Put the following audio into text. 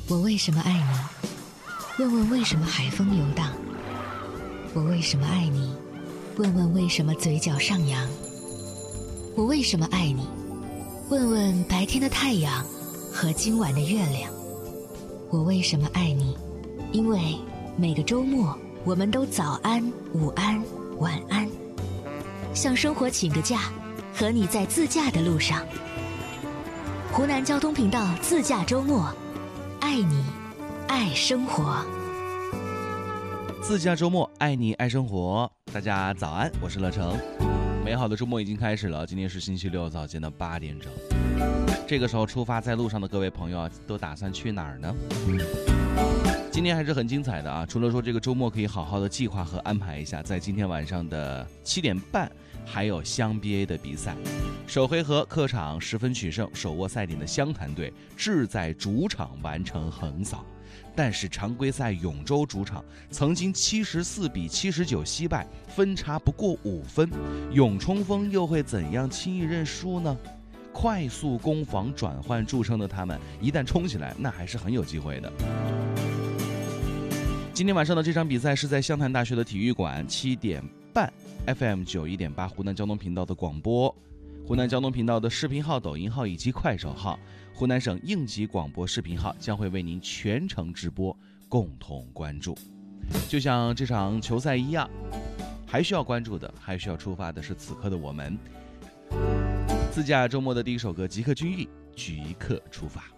我为什么爱你？问问为什么海风游荡？我为什么爱你？问问为什么嘴角上扬？我为什么爱你？问问白天的太阳和今晚的月亮。我为什么爱你？因为每个周末我们都早安、午安、晚安，向生活请个假，和你在自驾的路上。湖南交通频道自驾周末，爱你，爱生活。 自驾周末，爱你爱生活。大家早安，我是乐成。美好的周末已经开始了，今天是星期六早间的8点整。这个时候出发在路上的各位朋友啊，都打算去哪儿呢？今天还是很精彩的啊！除了说这个周末可以好好的计划和安排一下，在今天晚上的7点半还有湘 BA 的比赛。首回合客场10分取胜，手握赛点的湘潭队志在主场完成横扫。但是常规赛永州主场曾经74比79惜败，分差不过5分，永冲锋又会怎样轻易认输呢？快速攻防转换著称的他们，一旦冲起来，那还是很有机会的。今天晚上的这场比赛是在湘潭大学的体育馆，7点半 FM 91.8湖南交通频道的广播，湖南交通频道的视频号、抖音号以及快手号，湖南省应急广播视频号将会为您全程直播，共同关注。就像这场球赛一样，还需要关注的，还需要出发的是此刻的我们。自驾周末的第一首歌，吉克隽逸，即刻出发。